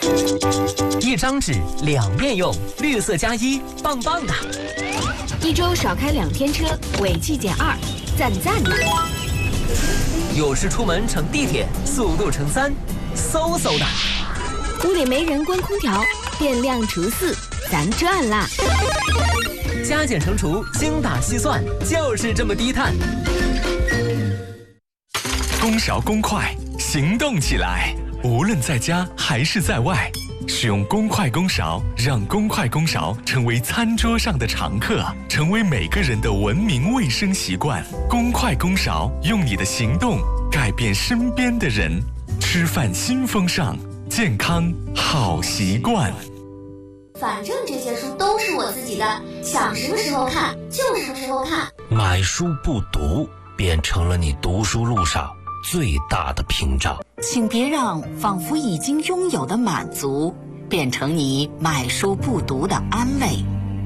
一张纸两面用，绿色加一，棒棒的。 一周少开2天车，违纪减2，赞赞的。 有事出门乘地铁，速度乘3，嗖嗖的。 屋里没人关空调，电量除4，咱赚啦。 加减乘除，精打细算，就是这么低碳。 公勺公筷，行动起来！无论在家还是在外，使用公筷公勺，让公筷公勺成为餐桌上的常客，成为每个人的文明卫生习惯。公筷公勺，用你的行动改变身边的人。吃饭新风尚，健康好习惯。 反正这些书都是我自己的，想什么时候看就什么时候看。 买书不读，变成了你读书路上最大的屏障。 请别让仿佛已经拥有的满足变成你买书不读的安慰。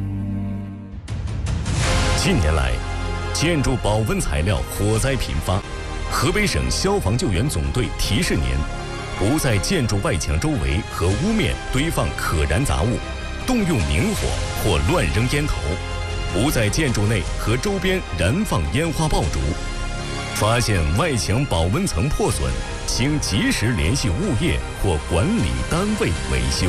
近年来，建筑保温材料火灾频发，河北省消防救援总队提示您：不在建筑外墙周围和屋面堆放可燃杂物，动用明火或乱扔烟头，不在建筑内和周边燃放烟花爆竹。发现外墙保温层破损，请及时联系物业或管理单位维修。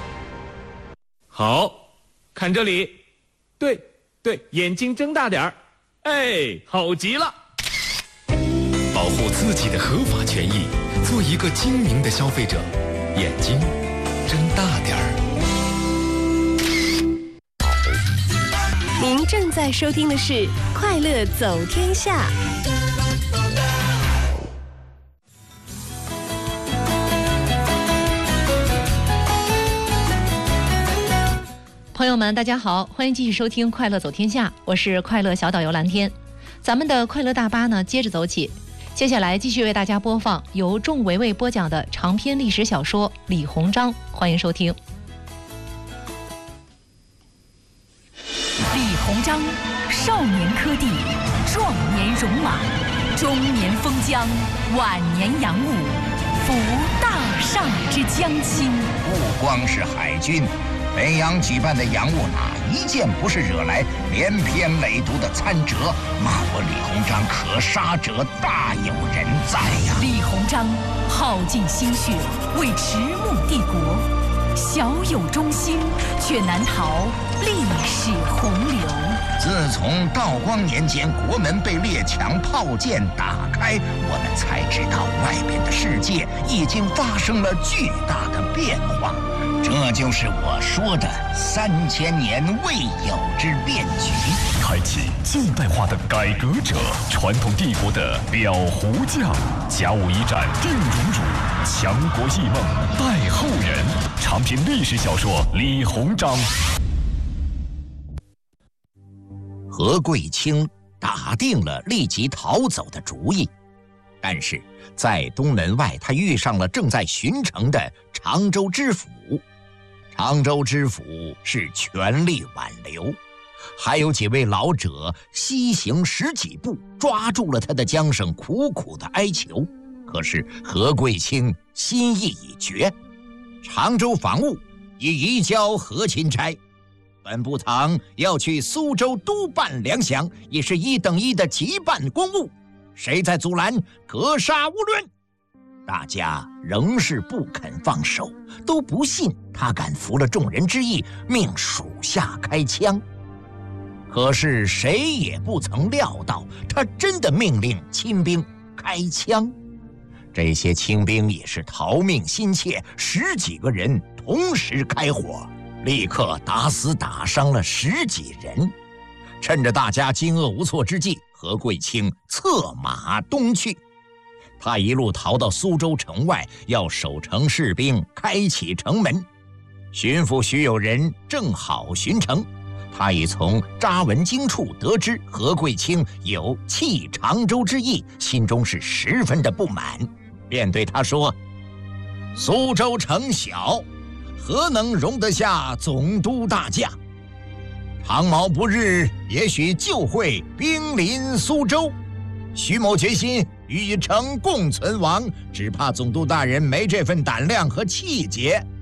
好，看这里，对，眼睛睁大点儿，哎，好极了！ 保护自己的合法权益，做一个精明的消费者，眼睛睁大点儿。 您正在收听的是《快乐走天下》。 朋友们，大家好，欢迎继续收听《快乐走天下》，我是快乐小导游蓝天。咱们的快乐大巴呢，接着走起。接下来继续为大家播放由仲维维播讲的长篇历史小说《李鸿章》，欢迎收听。 李鸿章，少年科第，壮年戎马，中年封疆，晚年洋务，服大厦之将倾。 不光是海军。北洋举办的洋务哪一件不是惹来连篇累牍的参折？骂我李鸿章可杀者大有人在呀！ 李鸿章耗尽心血为迟暮帝国，小有忠心，却难逃历史洪流。 自从道光年间国门被列强炮舰打开，我们才知道外边的世界已经发生了巨大的变化。这就是我说的3000年未有之变局， 开启近代化的改革者，传统帝国的裱糊匠，甲午一战定荣辱，强国异梦待后人。长篇历史小说《李鸿章》。 何贵卿打定了立即逃走的主意，但是在东门外，他遇上了正在巡城的常州知府。常州知府是全力挽留，还有几位老者西行10几步，抓住了他的缰绳，苦苦的哀求。可是何贵卿心意已决，常州防务已移交何钦差，本部堂要去苏州督办粮饷，也是1等1的急办公务，谁在阻拦，格杀勿论。大家仍是不肯放手，都不信他敢服了众人之意，命属下开枪。可是谁也不曾料到，他真的命令亲兵开枪。这些清兵也是逃命心切，10几个人同时开火，立刻打死打伤了10几人。趁着大家惊愕无措之际，何贵卿策马东去。他一路逃到苏州城外，要守城士兵开启城门。巡抚徐有仁正好巡城，他已从查文京处得知何贵卿有弃常州之意，心中是十分的不满，便对他说：苏州城小，何能容得下总督大驾？长毛不日，也许就会兵临苏州。徐某决心与城共存亡，只怕总督大人没这份胆量和气节。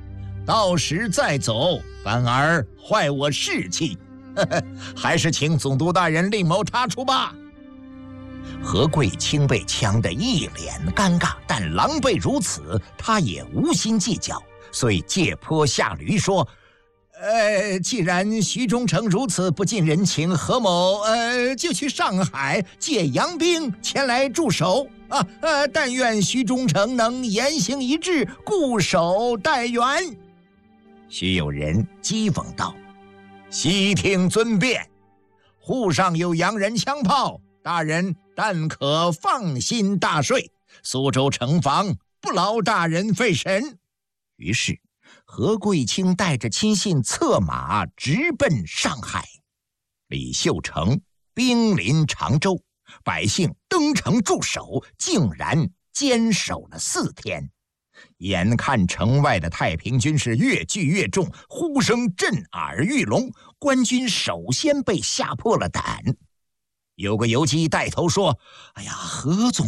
到时再走反而坏我士气。还是请总督大人另谋他处吧。何贵清被呛得一脸尴尬，但狼狈如此，他也无心计较，遂借坡下驴说：既然徐忠诚如此不近人情，何某就去上海借洋兵前来驻守啊！但愿徐忠诚能言行一致，固守待援。须有人讥讽道：悉听尊便，沪上有洋人枪炮，大人但可放心大睡，苏州城防不劳大人费神。于是何贵清带着亲信策马直奔上海。李秀成兵临常州，百姓登城驻守，竟然坚守了4天。眼看城外的太平军是越聚越重，呼声震耳欲聋，官军首先被吓破了胆。有个游击带头说：哎呀，何总